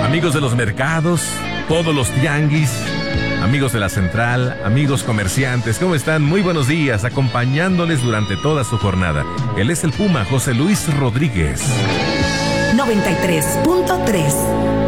amigos de los mercados, todos los tianguis, amigos de la central, amigos comerciantes, ¿cómo están? Muy buenos días, acompañándoles durante toda su jornada. Él es el Puma, José Luis Rodríguez. 93.3